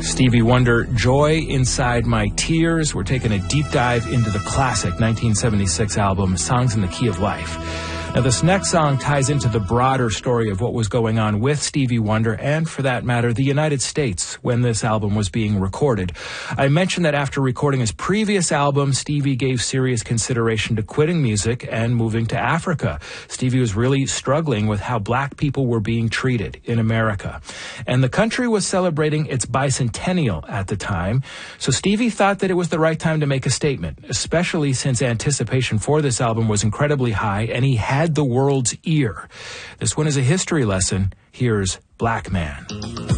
Stevie Wonder, Joy Inside My Tears. We're taking a deep dive into the classic 1976 album, Songs in the Key of Life. Now, this next song ties into the broader story of what was going on with Stevie Wonder and, for that matter, the United States when this album was being recorded. I mentioned that after recording his previous album, Stevie gave serious consideration to quitting music and moving to Africa. Stevie was really struggling with how black people were being treated in America. And the country was celebrating its bicentennial at the time, so Stevie thought that it was the right time to make a statement, especially since anticipation for this album was incredibly high and he had the world's ear. This one is a history lesson. Here's Black Man.